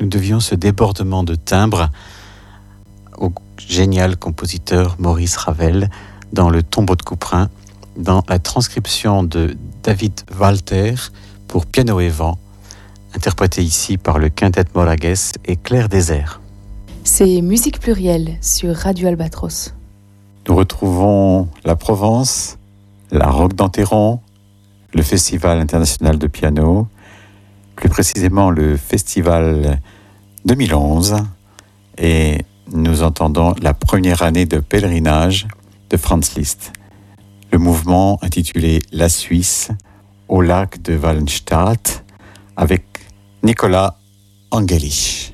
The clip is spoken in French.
nous devions ce débordement de timbres au génial compositeur Maurice Ravel dans Le Tombeau de Couperin, dans la transcription de David Walter pour piano et vent, interprété ici par le Quintet Moragues et Claire Désert. C'est Musique Plurielle sur Radio Albatros. Nous retrouvons la Provence, la Roque d'Enterron, le Festival international de piano, plus précisément le Festival 2011, et nous entendons la première année de pèlerinage de Franz Liszt. Le mouvement intitulé La Suisse au lac de Wallenstadt avec Nicolas Angelich.